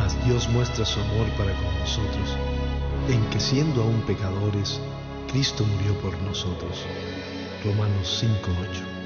Mas Dios muestra su amor para con nosotros, en que siendo aún pecadores, Cristo murió por nosotros. Romanos 5:8.